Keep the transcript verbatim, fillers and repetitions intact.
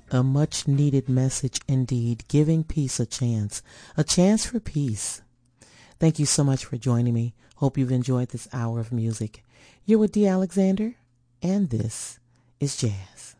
A much needed message indeed, giving peace a chance, a chance for peace. Thank you so much for joining me. Hope you've enjoyed this hour of music. You're with Dee Alexander, and this is Jazz.